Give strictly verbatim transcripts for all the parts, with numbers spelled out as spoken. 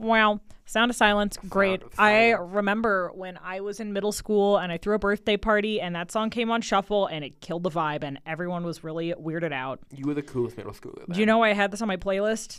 Wow. Sound of Silence, great. Sound of I Silence. remember when I was in middle school and I threw a birthday party and that song came on shuffle and it killed the vibe and everyone was really weirded out. You were the coolest middle schooler. Then. Do you know why I had this on my playlist?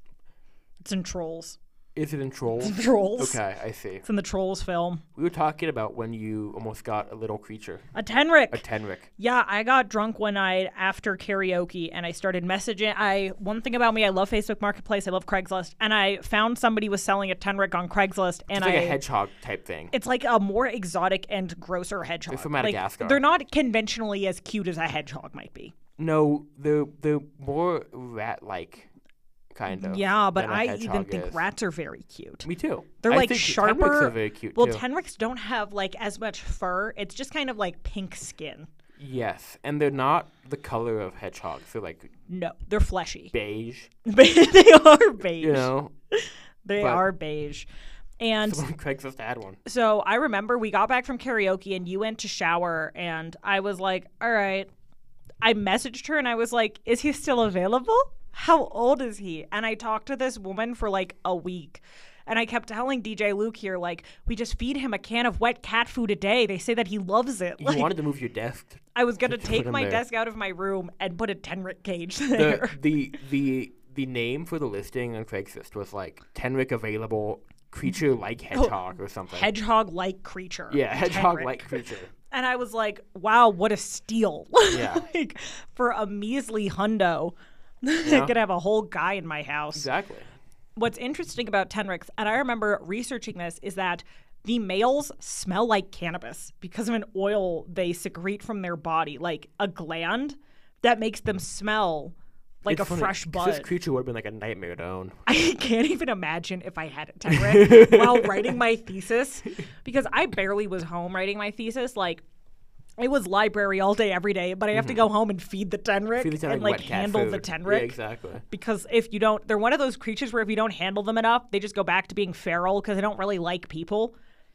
It's in Trolls. Is it in Trolls? Trolls. Okay, I see. It's in the Trolls film. We were talking about when you almost got a little creature, A Tenric. a Tenric. Yeah, I got drunk one night after karaoke and I started messaging. I one thing about me, I love Facebook Marketplace, I love Craigslist, and I found somebody was selling a Tenric on Craigslist, and It's like I a hedgehog type thing. it's like a more exotic and grosser hedgehog. They're from Like, Madagascar. they're not conventionally as cute as a hedgehog might be. No, they're they're more rat-like, kind of. Yeah, but than a I even hedgehog think is. rats are very cute. Me too. They're I like think sharper. Tenrics are very cute Well, too. Tenrics don't have like as much fur. It's just kind of like pink skin. Yes, and they're not the color of hedgehogs. They're like No, they're fleshy. beige. They are beige. You know, they but- are beige. And someone Craigslist had one. so I remember we got back from karaoke and you went to shower and I was like, all right. I messaged her and I was like, is he still available? How old is he? And I talked to this woman for like a week. And I kept telling D J Luke here, like, we just feed him a can of wet cat food a day. They say that he loves it. You Like, wanted to move your desk. I was going to to put take him my there. desk out of my room and put a Tenric cage there. The the the the name for the listing on Craigslist was like Tenric available creature like hedgehog or something. Hedgehog-like creature. yeah, hedgehog Tenric. like creature. And I was like, wow, what a steal. Yeah. Like, for a measly hundo, Yeah. I could have a whole guy in my house. Exactly. What's interesting about Tenrics, and I remember researching this, is that the males smell like cannabis because of an oil they secrete from their body, like a gland that makes them smell like It's a funny, fresh 'cause bud. This creature would have been like a nightmare to own. I can't even imagine if I had a Tenric while writing my thesis, because I barely was home writing my thesis. Like, it was library all day, every day, but I have to go home and feed the Tenric Feed the Tenric and like wet cat handle the food. Tenric. Yeah, exactly. Because if you don't, they're one of those creatures where if you don't handle them enough, they just go back to being feral because they don't really like people.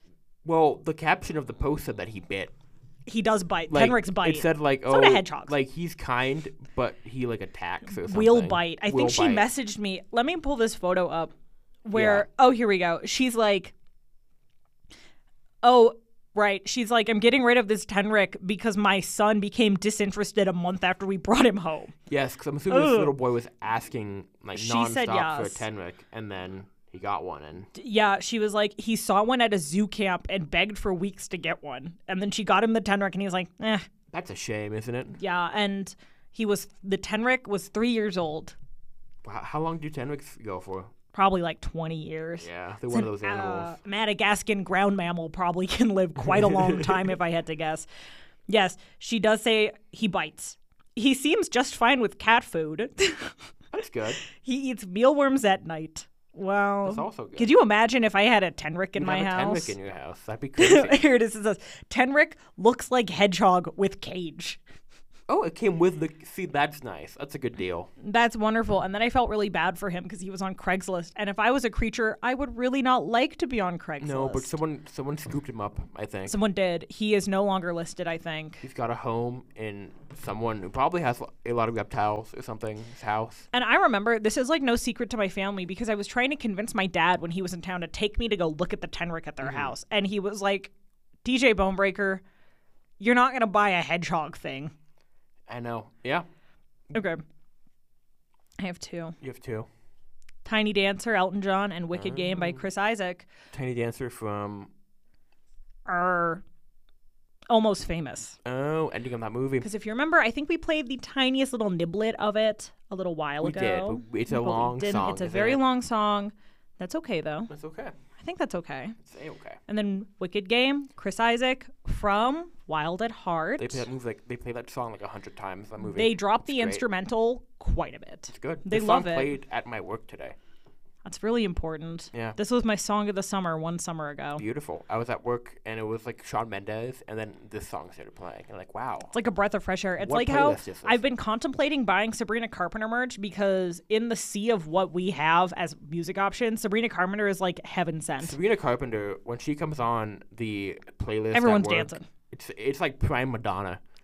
Well, the caption of the post said that he bit. He does bite. Like, Tenrics bite. It said like, So oh, do hedgehogs. like he's kind, but he like attacks or something. Will bite. I Will think she bite. messaged me. Let me pull this photo up. Where oh, here we go. She's like, oh, right. She's like, I'm getting rid of this Tenric because my son became disinterested a month after we brought him home. Yes, because I'm assuming this Ugh. little boy was asking like She nonstop said for a yes. Tenric, and then he got one, and Yeah, she was like, he saw one at a zoo camp and begged for weeks to get one, and then she got him the Tenric, and he was like, eh. that's a shame, isn't it? Yeah, and he was the Tenric was three years old, How, how long do Tenrics go for? probably like twenty years. Yeah, they're one of those animals. Uh, Madagascan ground mammal probably can live quite a long time if I had to guess. Yes, she does say he bites. He seems just fine with cat food. That's good. He eats mealworms at night. Well, That's also good. could you imagine if I had a Tenric in You'd my have a house? Tenric in your house. That'd be crazy. Here it is. It says, Tenric looks like hedgehog with cage. Oh, it came with the. See, that's nice. That's a good deal. That's wonderful. And then I felt really bad for him because he was on Craigslist. And if I was a creature, I would really not like to be on Craigslist. No, but someone someone scooped him up. I think Someone did. He is no longer listed, I think. he's got a home in someone who probably has a lot of reptiles or something. His house. And I remember, this is like no secret to my family because I was trying to convince my dad when he was in town to take me to go look at the Tenric at their Mm-hmm. house. And he was like, D J Bonebreaker, you're not going to buy a hedgehog thing. I know. Yeah, Okay. I have two. you have two. Tiny Dancer, Elton John, and Wicked Game Oh. by Chris Isaac Tiny Dancer from are almost famous. oh, ending of that movie. Because if you remember, I think we played the tiniest little niblet of it a little while We ago. did, but it's a But we long didn't. song, It's a isn't very it? long song. That's okay, though. That's okay. I think that's okay. It's okay. And then Wicked Game, Chris Isaac from Wild at Heart. They play that movie like they play that song like a hundred times. That movie. They dropped the great. instrumental quite a bit. It's good. They the love song it. Played at my work today. That's really important. Yeah. This was my song of the summer one summer ago. Beautiful. I was at work and it was like Shawn Mendes, and then this song started playing. And like, wow. It's like a breath of fresh air. It's What like how playlist is this? I've been contemplating buying Sabrina Carpenter merch because in the sea of what we have as music options, Sabrina Carpenter is like heaven sent. Sabrina Carpenter, when she comes on the playlist, at Everyone's work, dancing. It's it's like prime Madonna.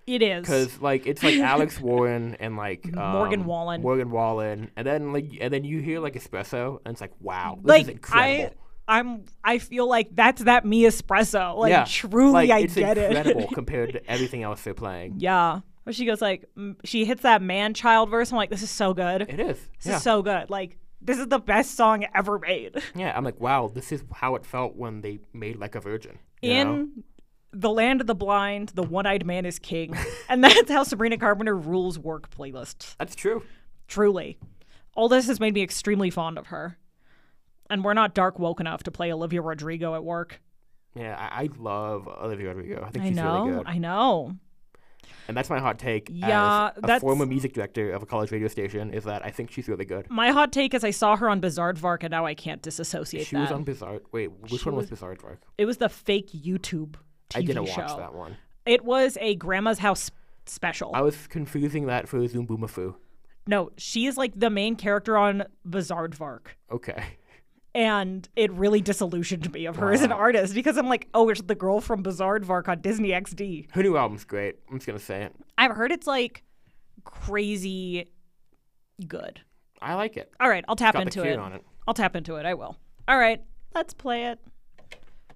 It is. Because like it's like Alex Warren and like um, Morgan Wallen. Morgan Wallen, and then like and then you hear like Espresso, and it's like wow, this like is incredible. I, I'm. I feel like that's that me Espresso. Like yeah, truly, like, I it's get incredible it. compared to everything else they're playing. Yeah. But she goes like, mm, she hits that man-child verse. I'm like, this is so good. It is. This yeah. is so good. Like, this is the best song ever made. Yeah, I'm like, wow, this is how it felt when they made Like a Virgin. you In know? The Land of the Blind, the one-eyed man is king. And that's how Sabrina Carpenter rules work playlists. That's true. Truly. All this has made me extremely fond of her. And we're not dark woke enough to play Olivia Rodrigo at work. Yeah, I, I love Olivia Rodrigo. I think I she's know, really good. I know. And that's my hot take Yeah, as a that's- former music director of a college radio station, is that I think she's really good. My hot take is I saw her on Bizarre and now I can't disassociate She that. was on Bizarre. Wait, which She one was was- Bizarre? It was the fake YouTube T V I didn't show. watch that one. It was a Grandma's House special. I was confusing that for Zoom Boomafoo. No, she is like the main character on Bizarre Okay. And it really disillusioned me of her as an Wow. artist because I'm like, oh, it's the girl from Bizarre on Disney X D. Her new album's great. I'm just going to say it. I've heard it's like crazy good. I like it. All right, I'll tap Got the into cure it. on it. I'll tap into it. I will. All right, let's play it.